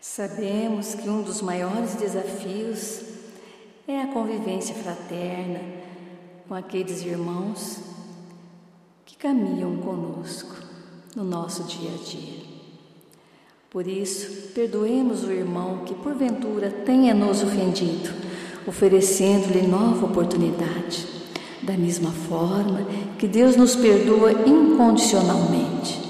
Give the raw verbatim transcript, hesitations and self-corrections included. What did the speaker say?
Sabemos que um dos maiores desafios é a convivência fraterna com aqueles irmãos que caminham conosco no nosso dia a dia. Por isso, perdoemos o irmão que porventura tenha nos ofendido, oferecendo-lhe nova oportunidade, da mesma forma que Deus nos perdoa incondicionalmente.